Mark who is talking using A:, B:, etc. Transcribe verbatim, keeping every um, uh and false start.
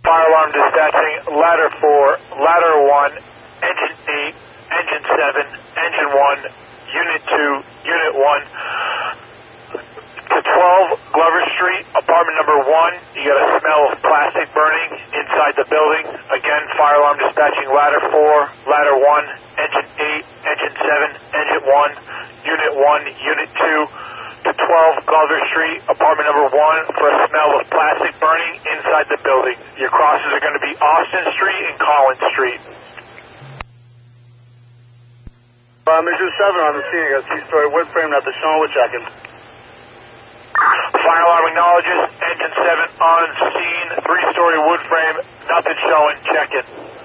A: Fire alarm dispatching, ladder four, ladder one, engine eight, engine seven, engine one, unit two, unit one, to twelve Glover Street, apartment number one. You got a smell of plastic burning inside the building. Again, fire alarm dispatching, ladder four, ladder one, engine eight, engine seven, engine one, unit one, unit two, to twelve Glover Street, apartment number one, for a smell of plastic burning inside the building. Your crosses are going to be Austin Street and Collins Street.
B: Uh, Mission seven on the scene. I got a two-story wood frame at the shown. We're checking.
A: Fire alarm acknowledges, engine seven on scene, three-story wood frame, nothing showing, check it.